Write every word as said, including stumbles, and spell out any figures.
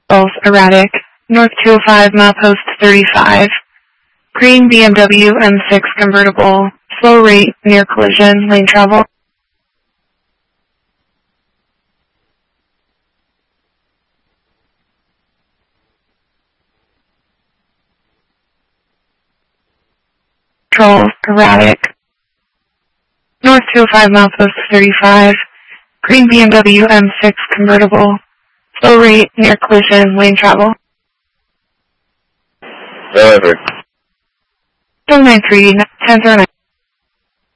Both erratic. North two oh five, milepost thirty-five. Green B M W M six convertible. Slow rate, near collision, lane travel. Control, erratic. North two oh five, milepost thirty-five. Green B M W M six convertible. Slow rate, near collision, lane travel. Delivered. nine three, ten zero nine.